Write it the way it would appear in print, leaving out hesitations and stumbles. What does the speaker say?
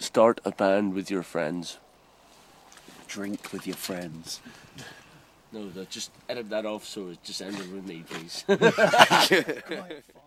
Start a band with your friends. Drink with your friends. No, just edit that off so it just ended with me, please. Come on.